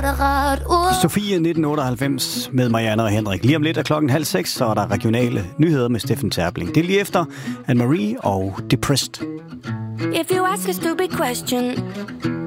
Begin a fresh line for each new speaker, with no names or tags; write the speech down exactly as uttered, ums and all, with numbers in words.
det rart ud.
Sofie nitten otteoghalvfems med Marianne og Henrik. Lige om lidt er klokken halv seks, så er der regionale nyheder med Steffen Terpling. Det er lige efter Anne-Marie og Depressed.
If you ask a stupid question,